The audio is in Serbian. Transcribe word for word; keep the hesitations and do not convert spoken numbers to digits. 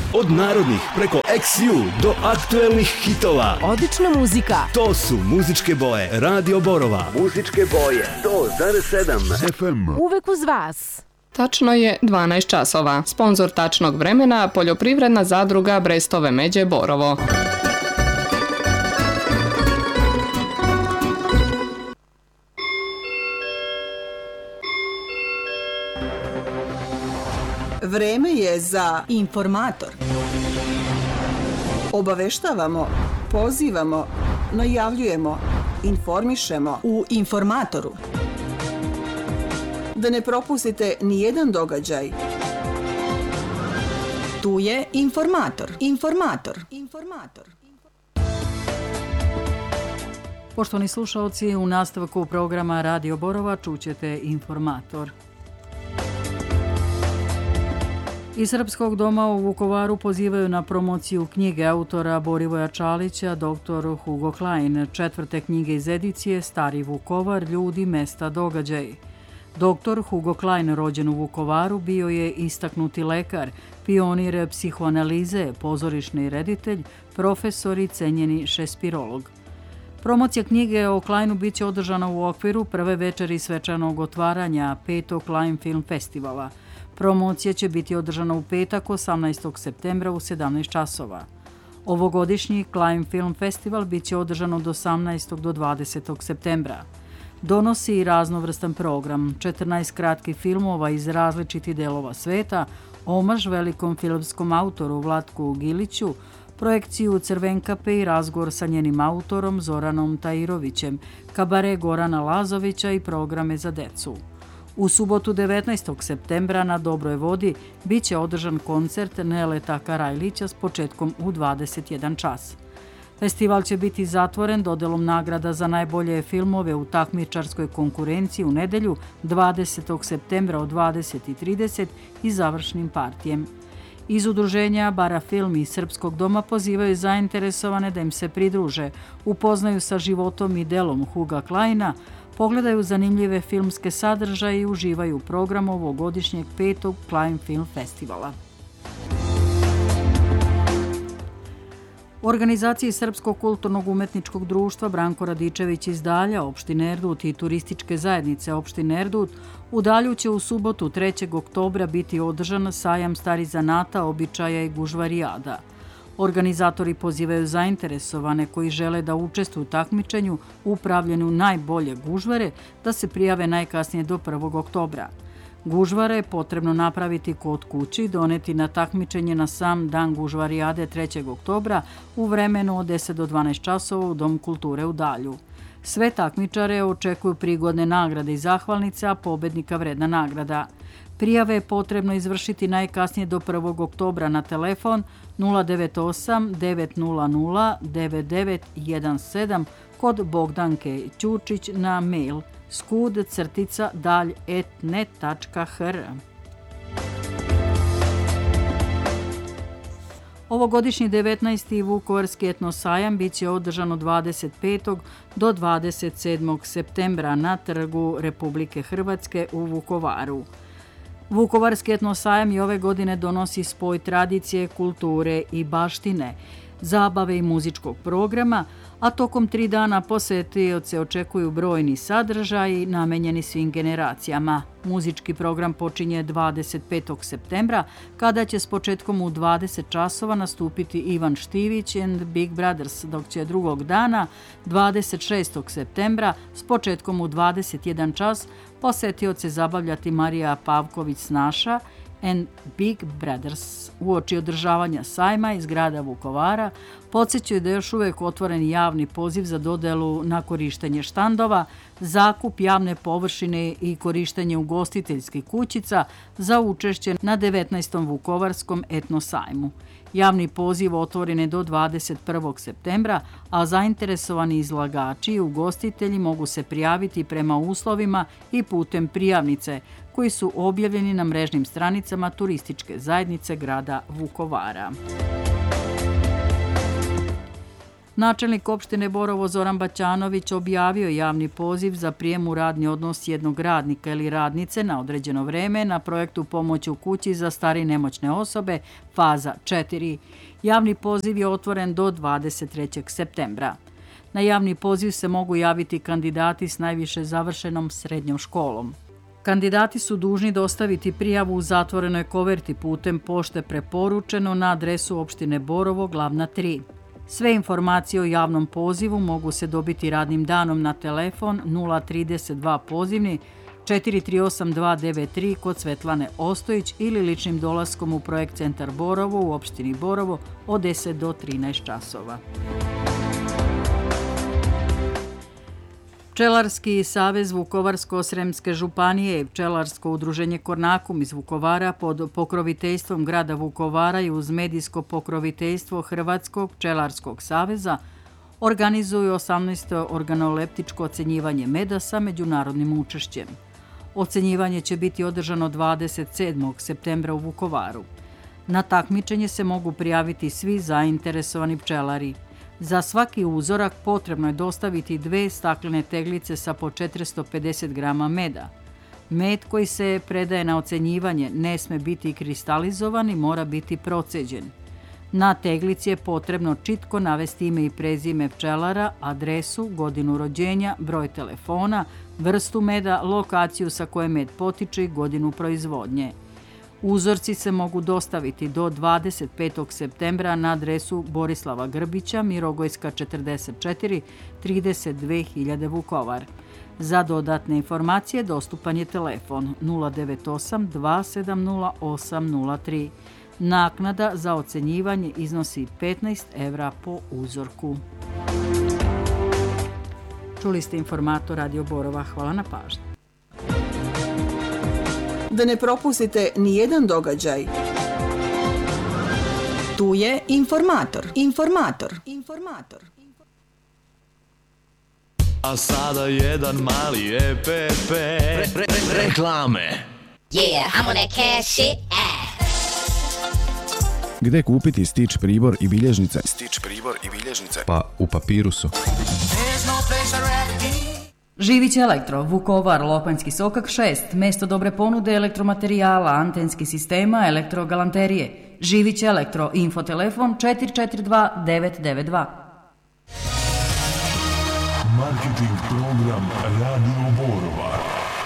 Od narodnih preko eks ju do aktuelnih hitova. Odlična muzika. To su muzičke boje Radio Borova. Muzičke boje sto zarez sedam ef em. Uvek uz vas. Tačno je dvanaest časova. Sponzor tačnog vremena Poljoprivredna zadruga Brestove Međe Borovo. Vreme je za informator. Obaveštavamo, pozivamo, najavljujemo, informišemo u informatoru. Da ne propustite ni jedan događaj. Tu je informator. Informator. Informator. Poštovani slušalci, u nastavku programa Radio Borova čućete informator. Iz Srpskog doma u Vukovaru pozivaju na promociju knjige autora Borivoja Čalića, doktor Hugo Klein, četvrte knjige iz edicije Stari Vukovar, ljudi, mesta, događaji. Doktor Hugo Klein, rođen u Vukovaru, bio je istaknuti lekar, pionir psihoanalize, pozorišni reditelj, profesor i cenjeni šekspirolog. Promocija knjige o Kleinu bit će održana u okviru prve večeri svečanog otvaranja petog Klein Film Festivala. Promocija će biti održana u petak osamnaestog septembra u sedamnaest časova. Ovogodišnji Klein Film Festival bit će održan od osamnaestog do dvadesetog septembra. Donosi i raznovrstan program, četrnaest kratkih filmova iz različitih delova sveta, omaž velikom filmskom autoru Vlatku Giliću, projekciju Crvenkape i razgovor sa njenim autorom Zoranom Tajirovićem, kabare Gorana Lazovića i programe za decu. U subotu devetnaestog septembra na Dobroj vodi bit će održan koncert Neleta Karajlića s početkom u dvadeset jedan čas. Festival će biti zatvoren dodelom nagrada za najbolje filmove u takmičarskoj konkurenciji u nedelju dvadesetog septembra od dvadeset i trideset i završnim partijem. Iz udruženja Bara Film i Srpskog doma pozivaju zainteresovane da im se pridruže, upoznaju sa životom i delom Huga Kleina, pogledaju zanimljive filmske sadržaje i uživaju u programu ovogodišnjeg petog Klein Film Festivala. U organizaciji Srpskog kulturnog umetničkog društva Branko Radičević iz Dalja, opštine Erdut i turističke zajednice opštine Erdut, u Dalju će u subotu trećeg oktobra biti održan sajam starih zanata, običaja i gužvarijada. Organizatori pozivaju zainteresovane koji žele da učestvuju u takmičenju u pravljenju najbolje gužvare da se prijave najkasnije do prvog oktobra. Gužvare je potrebno napraviti kod kući i doneti na takmičenje na sam dan gužvarijade trećeg oktobra u vremenu od deset do dvanaest časova u Dom kulture u Dalju. Sve takmičare očekuju prigodne nagrade i zahvalnice, a pobednika vredna nagrada. Prijave je potrebno izvršiti najkasnije do prvog oktobra na telefon nula devet osam devet nula nula devet devet jedan sedam kod Bogdanke Ćurčić na mail skud crtica dalj et net tačka hr. Ovogodišnji devetnaesti Vukovarski etnosajam bit će održan od dvadeset petog do dvadeset sedmog septembra na Trgu Republike Hrvatske u Vukovaru. Vukovarski etnosajam i ove godine donosi spoj tradicije, kulture i baštine, zabave i muzičkog programa, a tokom tri dana posetioce očekuju brojni sadržaji namenjeni svim generacijama. Muzički program počinje dvadeset petog septembra, kada će s početkom u dvadeset časova nastupiti Ivan Štivić and Big Brothers, dok će drugog dana, dvadeset šestog septembra, s početkom u dvadeset jedan čas, posetioce zabavljati Marija Pavković-Snaša and Big Brothers. Uoči održavanja sajma iz grada Vukovara podsjećaju da je još uvek otvoren javni poziv za dodelu na korištenje štandova, zakup javne površine i korištenje ugostiteljskih kućica za učešće na devetnaestom Vukovarskom etnosajmu. Javni poziv otvoren je do dvadeset prvog septembra, a zainteresovani izlagači i ugostitelji mogu se prijaviti prema uslovima i putem prijavnice koji su objavljeni na mrežnim stranicama turističke zajednice grada Vukovara. Načelnik opštine Borovo Zoran Baćanović objavio javni poziv za prijem u radni odnos jednog radnika ili radnice na određeno vreme na projektu Pomoć u kući za stare i nemoćne osobe, faza četiri. Javni poziv je otvoren do dvadeset trećeg septembra. Na javni poziv se mogu javiti kandidati s najviše završenom srednjom školom. Kandidati su dužni dostaviti prijavu u zatvorenoj koverti putem pošte preporučeno na adresu opštine Borovo, glavna tri. Sve informacije o javnom pozivu mogu se dobiti radnim danom na telefon nula trideset dva pozivni četiri tri osam dva devet tri kod Svetlane Ostojić ili ličnim dolaskom u Projekt centar Borovo u opštini Borovo od deset do trinaest časova. Pčelarski savez Vukovarsko-sremske županije i Pčelarsko udruženje Kornakum iz Vukovara pod pokroviteljstvom grada Vukovara i uz medijsko pokroviteljstvo Hrvatskog pčelarskog saveza organizuju osamnaesto organoleptičko ocenjivanje meda sa međunarodnim učešćem. Ocenjivanje će biti održano dvadeset sedmog septembra u Vukovaru. Na takmičenje se mogu prijaviti svi zainteresovani pčelari. Za svaki uzorak potrebno je dostaviti dve staklene teglice sa po četiristo pedeset grama meda. Med koji se predaje na ocenjivanje ne sme biti kristalizovan i mora biti proceđen. Na teglici je potrebno čitko navesti ime i prezime pčelara, adresu, godinu rođenja, broj telefona, vrstu meda, lokaciju sa koje med potiče i godinu proizvodnje. Uzorci se mogu dostaviti do dvadeset petog septembra na adresu Borislava Grbića, Mirogojska četrdeset četiri, trideset dve hiljade Vukovar. Za dodatne informacije dostupan je telefon nula devet osam dva sedam nula osam nula tri. Naknada za ocenjivanje iznosi petnaest evra po uzorku. Čuli ste informator Radio Borova. Hvala na pažnji. Da ne propustite ni jedan događaj. Tu je informator. Informator. Informator. A sada jedan mali E P P. Re, re, re, reklame. Yeah, I'm on that cash shit. Ah. Gde kupiti Stitch pribor i bilježnice? Stitch pribor i bilježnice. Pa u Papirusu. Živić Elektro, Vukovar, Lokvanjski sokak šest, mesto dobre ponude elektromaterijala, antenski sistema, elektrogalanterije. Živić Elektro, infotelefon četiri četiri dva devet devet dva. Marketing program Radio Borova.